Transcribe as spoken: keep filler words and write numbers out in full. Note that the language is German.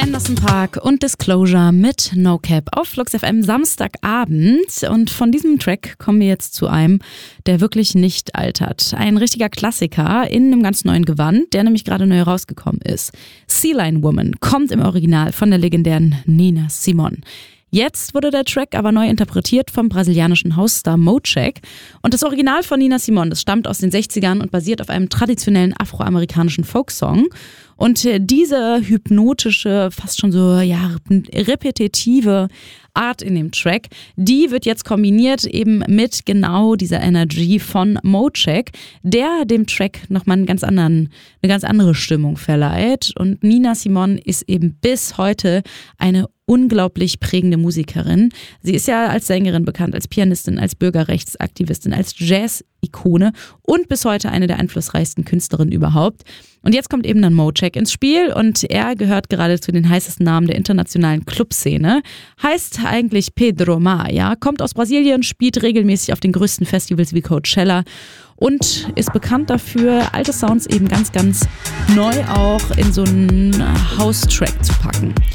Anderson .Paak und Disclosure mit No Cap auf Flux F M Samstagabend. Und von diesem Track kommen wir jetzt zu einem, der wirklich nicht altert. Ein richtiger Klassiker in einem ganz neuen Gewand, der nämlich gerade neu rausgekommen ist. Sea Lion Woman kommt im Original von der legendären Nina Simone. Jetzt wurde der Track aber neu interpretiert vom brasilianischen Hausstar Mojack. Und das Original von Nina Simone, das stammt aus den sechzigern und basiert auf einem traditionellen afroamerikanischen Folksong. Und diese hypnotische, fast schon so ja repetitive Art in dem Track, die wird jetzt kombiniert eben mit genau dieser Energy von Mojack, der dem Track nochmal einen ganz anderen, eine ganz andere Stimmung verleiht. Und Nina Simone ist eben bis heute eine unglaublich prägende Musikerin. Sie ist ja als Sängerin bekannt, als Pianistin, als Bürgerrechtsaktivistin, als Jazz-Ikone und bis heute eine der einflussreichsten Künstlerinnen überhaupt. Und jetzt kommt eben dann Mojack ins Spiel und er gehört gerade zu den heißesten Namen der internationalen Clubszene. Heißt eigentlich Pedro Maia, kommt aus Brasilien, spielt regelmäßig auf den größten Festivals wie Coachella und ist bekannt dafür, alte Sounds eben ganz, ganz neu auch in so einen House-Track zu packen.